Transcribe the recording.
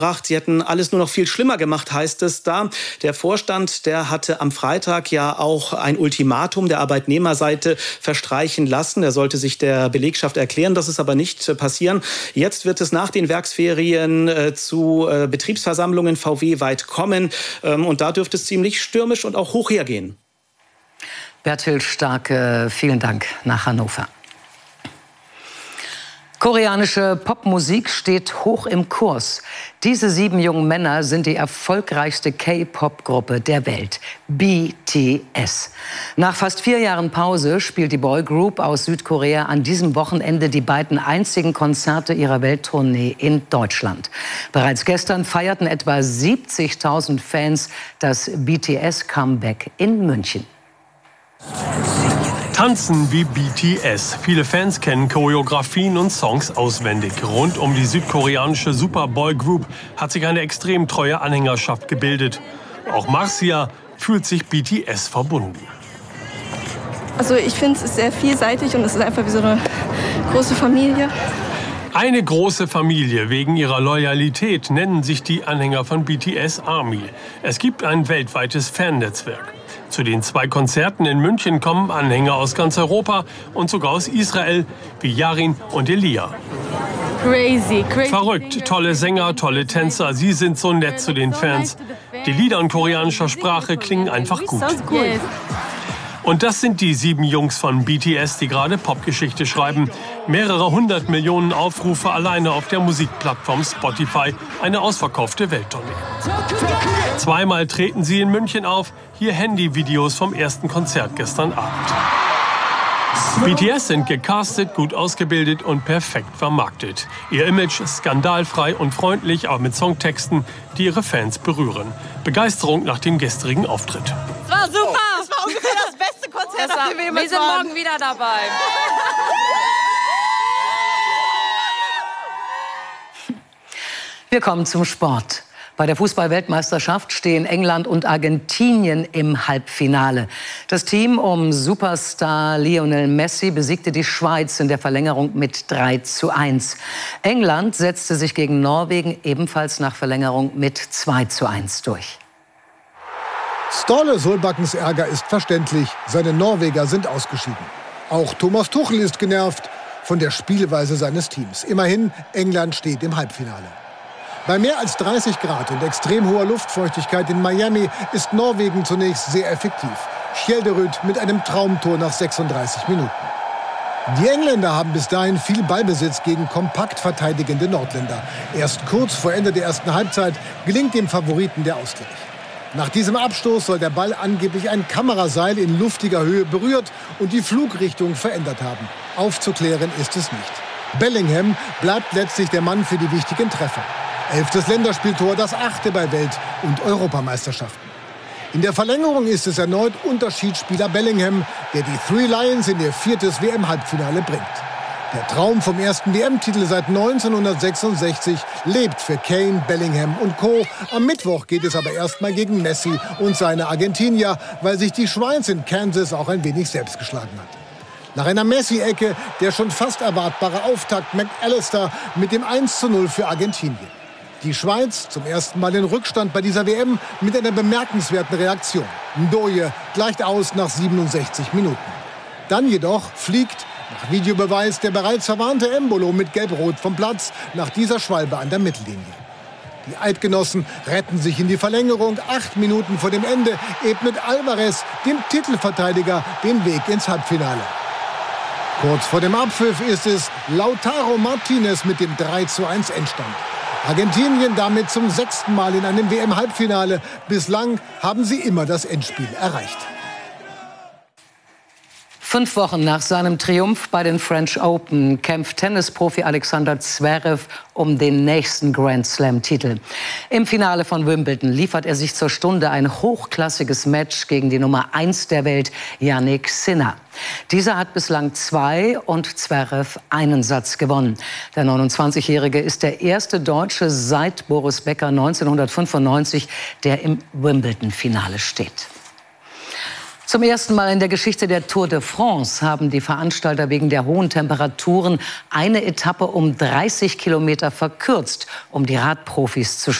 Sie hätten alles nur noch viel schlimmer gemacht, heißt es da. Der Vorstand, der hatte am Freitag ja auch ein Ultimatum der Arbeitnehmerseite verstreichen lassen. Er sollte sich der Belegschaft erklären. Das ist aber nicht passieren. Jetzt wird es nach den Werksferien zu Betriebsversammlungen VW-weit kommen. Und da dürfte es ziemlich stürmisch und auch hoch hergehen. Bertil Starke, vielen Dank nach Hannover. Koreanische Popmusik steht hoch im Kurs. Diese 7 jungen Männer sind die erfolgreichste K-Pop-Gruppe der Welt, BTS. Nach fast 4 Jahren Pause spielt die Boygroup aus Südkorea an diesem Wochenende die beiden einzigen Konzerte ihrer Welttournee in Deutschland. Bereits gestern feierten etwa 70.000 Fans das BTS-Comeback in München. Tanzen wie BTS. Viele Fans kennen Choreografien und Songs auswendig. Rund um die südkoreanische Superboy-Group hat sich eine extrem treue Anhängerschaft gebildet. Auch Marcia fühlt sich BTS verbunden. Also ich finde, es ist sehr vielseitig und es ist einfach wie so eine große Familie. Eine große Familie. Wegen ihrer Loyalität nennen sich die Anhänger von BTS Army. Es gibt ein weltweites Fannetzwerk. Zu den 2 Konzerten in München kommen Anhänger aus ganz Europa und sogar aus Israel, wie Yarin und Elia. Crazy. Verrückt, tolle Sänger, tolle Tänzer, sie sind so nett zu den Fans. Die Lieder in koreanischer Sprache klingen einfach gut. Und das sind die 7 Jungs von BTS, die gerade Popgeschichte schreiben. Mehrere 100 Millionen Aufrufe alleine auf der Musikplattform Spotify. Eine ausverkaufte Welttournee. 2-mal treten sie in München auf. Hier Handyvideos vom ersten Konzert gestern Abend. BTS sind gecastet, gut ausgebildet und perfekt vermarktet. Ihr Image skandalfrei und freundlich, aber mit Songtexten, die ihre Fans berühren. Begeisterung nach dem gestrigen Auftritt. Das war super! Das war ungefähr das beste Konzert, nachdem wir Wir sind morgen wieder dabei. Wir kommen zum Sport. Bei der Fußball-Weltmeisterschaft stehen England und Argentinien im Halbfinale. Das Team um Superstar Lionel Messi besiegte die Schweiz in der Verlängerung mit 3:1. England setzte sich gegen Norwegen ebenfalls nach Verlängerung mit 2:1 durch. Ståle Solbakkens Ärger ist verständlich. Seine Norweger sind ausgeschieden. Auch Thomas Tuchel ist genervt von der Spielweise seines Teams. Immerhin, England steht im Halbfinale. Bei mehr als 30 Grad und extrem hoher Luftfeuchtigkeit in Miami ist Norwegen zunächst sehr effektiv. Skjelderud mit einem Traumtor nach 36 Minuten. Die Engländer haben bis dahin viel Ballbesitz gegen kompakt verteidigende Nordländer. Erst kurz vor Ende der ersten Halbzeit gelingt dem Favoriten der Ausgleich. Nach diesem Abstoß soll der Ball angeblich ein Kameraseil in luftiger Höhe berührt und die Flugrichtung verändert haben. Aufzuklären ist es nicht. Bellingham bleibt letztlich der Mann für die wichtigen Treffer. 11. Länderspieltor, das 8. bei Welt- und Europameisterschaften. In der Verlängerung ist es erneut Unterschiedsspieler Bellingham, der die Three Lions in ihr 4. WM-Halbfinale bringt. Der Traum vom ersten WM-Titel seit 1966 lebt für Kane, Bellingham und Co. Am Mittwoch geht es aber erstmal gegen Messi und seine Argentinier, weil sich die Schweiz in Kansas auch ein wenig selbst geschlagen hat. Nach einer Messi-Ecke der schon fast erwartbare Auftakt McAllister mit dem 1:0 für Argentinien. Die Schweiz zum ersten Mal in Rückstand bei dieser WM mit einer bemerkenswerten Reaktion. Ndoye gleicht aus nach 67 Minuten. Dann jedoch fliegt nach Videobeweis der bereits verwarnte Embolo mit Gelb-Rot vom Platz nach dieser Schwalbe an der Mittellinie. Die Eidgenossen retten sich in die Verlängerung. 8 Minuten vor dem Ende ebnet Alvarez dem Titelverteidiger den Weg ins Halbfinale. Kurz vor dem Abpfiff ist es Lautaro Martinez mit dem 3:1 Endstand. Argentinien damit zum 6. Mal in einem WM-Halbfinale. Bislang haben sie immer das Endspiel erreicht. 5 Wochen nach seinem Triumph bei den French Open kämpft Tennisprofi Alexander Zverev um den nächsten Grand-Slam-Titel. Im Finale von Wimbledon liefert er sich zur Stunde ein hochklassiges Match gegen die Nummer 1 der Welt, Jannik Sinner. Dieser hat bislang 2 und Zverev einen Satz gewonnen. Der 29-Jährige ist der erste Deutsche seit Boris Becker 1995, der im Wimbledon-Finale steht. Zum ersten Mal in der Geschichte der Tour de France haben die Veranstalter wegen der hohen Temperaturen eine Etappe um 30 Kilometer verkürzt, um die Radprofis zu